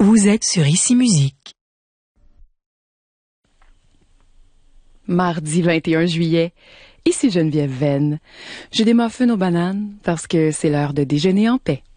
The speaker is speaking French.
Vous êtes sur Ici Musique. Mardi 21 juillet, ici Geneviève Venn. J'ai des muffins aux bananes parce que c'est l'heure de déjeuner en paix.